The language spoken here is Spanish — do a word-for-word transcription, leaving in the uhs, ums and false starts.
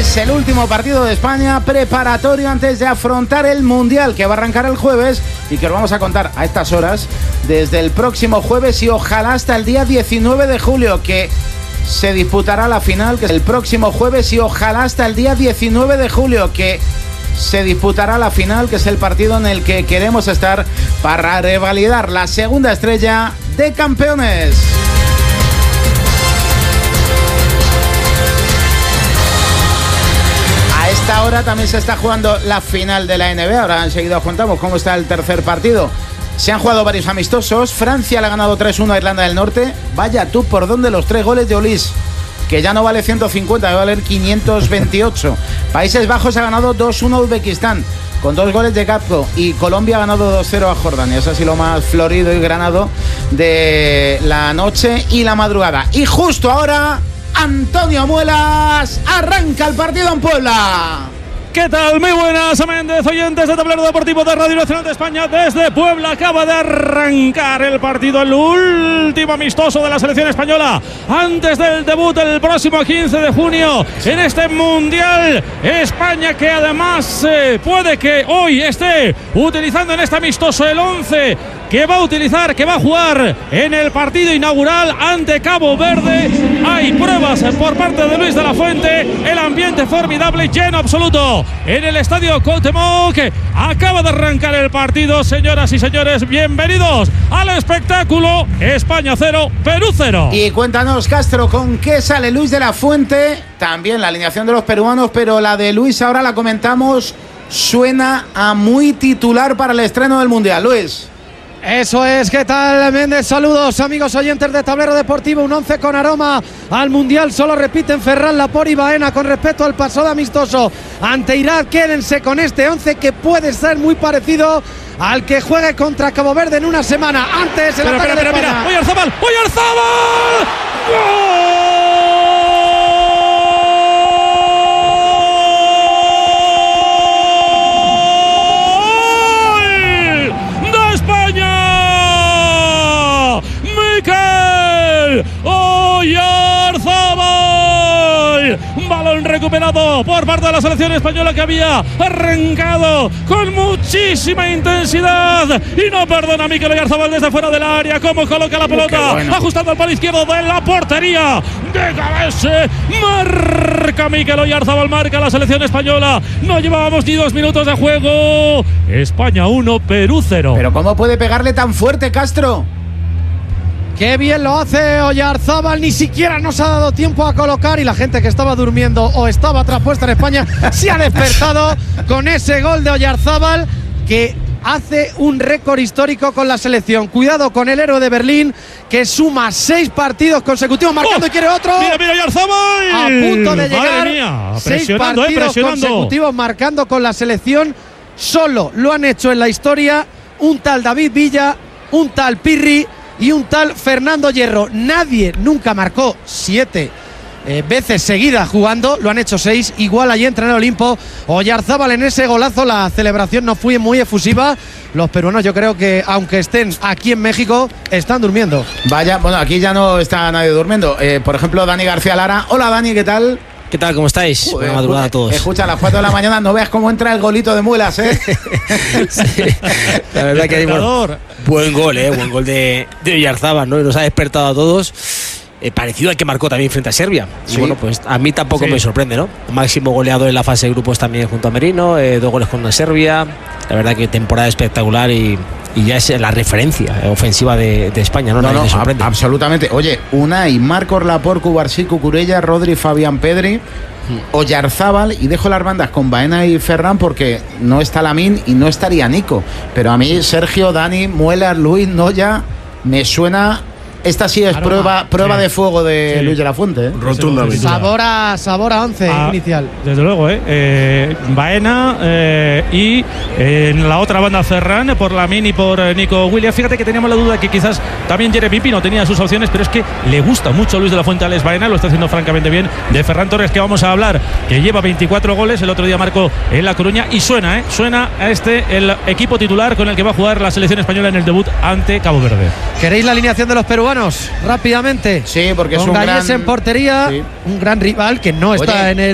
Es el último partido de España preparatorio antes de afrontar el Mundial, que va a arrancar el jueves y que os vamos a contar a estas horas desde el próximo jueves y ojalá hasta el día diecinueve de julio, que se disputará la final, que es el próximo jueves y ojalá hasta el día diecinueve de julio, que se disputará la final, que es el partido en el que queremos estar para revalidar la segunda estrella de campeones. A esta hora también se está jugando la final de la N B A. Ahora enseguida os contamos cómo está el tercer partido. Se han jugado varios amistosos. Francia le ha ganado tres uno a Irlanda del Norte. Vaya tú por dónde los tres goles de Ulis, que ya no vale ciento cincuenta, va a valer quinientos veintiocho. Países Bajos ha ganado dos uno a Uzbekistán, con dos goles de Gapco. Y Colombia ha ganado dos cero a Jordania. Eso ha sido lo más florido y granado de la noche y la madrugada. Y justo ahora, Antonio Muelas arranca el partido en Puebla. ¿Qué tal? Muy buenas, Méndez, oyentes de Tablero Deportivo de Radio Nacional de España. Desde Puebla acaba de arrancar el partido, el último amistoso de la selección española antes del debut el próximo quince de junio en este Mundial. España, que además eh, puede que hoy esté utilizando en este amistoso el once que va a utilizar, que va a jugar en el partido inaugural ante Cabo Verde. Hay pruebas por parte de Luis de la Fuente, el ambiente formidable, lleno absoluto en el estadio Cuauhtémoc. Acaba de arrancar el partido, señoras y señores, bienvenidos al espectáculo. España cero, Perú cero. Y cuéntanos, Castro, ¿con qué sale Luis de la Fuente? También la alineación de los peruanos, pero la de Luis ahora la comentamos. Suena a muy titular para el estreno del Mundial. Luis. Eso es, ¿qué tal, Méndez? Saludos, amigos oyentes de Tablero Deportivo. Un once con aroma al Mundial. Solo repiten Ferran, Laporte y Baena con respecto al pasado amistoso ante Irak. Quédense con este once que puede ser muy parecido al que juegue contra Cabo Verde en una semana. Antes el pero, ataque pero, de pero, España. mira, Oyarzabal, Oyarzabal. ¡Gol! Oyarzabal, un balón recuperado por parte de la selección española, que había arrancado con muchísima intensidad y no perdona a Mikel Oyarzabal desde fuera del área. Cómo coloca la pelota, uh, bueno. ajustando al palo izquierdo de la portería de cabeza. Marca Mikel Oyarzabal, marca la selección española. No llevábamos ni dos minutos de juego. España uno, Perú cero. Pero ¿cómo puede pegarle tan fuerte, Castro? Qué bien lo hace Oyarzabal, ni siquiera nos ha dado tiempo a colocar y la gente que estaba durmiendo o estaba traspuesta en España se ha despertado con ese gol de Oyarzabal, que hace un récord histórico con la selección. Cuidado con el héroe de Berlín, que suma seis partidos consecutivos marcando oh, y quiere otro. Mira, mira Oyarzabal. A punto de llegar. Madre mía, seis partidos eh, presionando. consecutivos marcando con la selección. Solo lo han hecho en la historia un tal David Villa, un tal Pirri y un tal Fernando Hierro. Nadie nunca marcó siete eh, veces seguidas jugando, lo han hecho seis. Igual allí entra en el Olimpo Oyarzabal en ese golazo. La celebración no fue muy efusiva. Los peruanos, yo creo que aunque estén aquí en México, están durmiendo. Vaya, bueno, aquí ya no está nadie durmiendo. Eh, por ejemplo, Dani García Lara. Hola, Dani, ¿qué tal? ¿Qué tal? ¿Cómo estáis? Joder, Buena madrugada a todos. Escucha, a las cuatro de la mañana no veas cómo entra el golito de Muelas, ¿eh? Sí, la verdad que hay buen, buen gol, ¿eh? Buen gol de, de Oyarzabal, ¿no? Y nos ha despertado a todos. Eh, parecido al que marcó también frente a Serbia. Sí. Y bueno, pues a mí tampoco sí. me sorprende, ¿no? Máximo goleador en la fase de grupos también junto a Merino, eh, dos goles con Serbia. La verdad que temporada espectacular y, y ya es la referencia ofensiva de, de España, ¿no? No, no, sorprende. A, absolutamente. Oye, Unai, Marcos Laporte, Cubarsí, Cucurella, Rodri, Fabián Pedri, Oyarzabal, y dejo las bandas con Baena y Ferran porque no está Lamine y no estaría Nico. Pero a mí Sergio, Dani, Muelas, Luis, Noya, me suena. Esta sí es Aroma. prueba, prueba sí. de fuego de sí. Luis de la Fuente, ¿eh? Rotundamente. Sabor a, sabor a once ah, inicial. Desde luego, ¿eh? eh Baena eh, y eh, en la otra banda Ferran por Lamine y por eh, Nico Williams. Fíjate que teníamos la duda que quizás también Jeremy Pino tenía sus opciones, pero es que le gusta mucho Luis de la Fuente a Alex Baena, lo está haciendo francamente bien. De Ferran Torres, que vamos a hablar, que lleva veinticuatro goles, el otro día marcó en La Coruña, y suena, ¿eh? Suena a este el equipo titular con el que va a jugar la selección española en el debut ante Cabo Verde. ¿Queréis la alineación de los peruanos? Rápidamente. Sí, porque con es un Gallés gran... en portería, sí. un gran rival que no Oye, está en el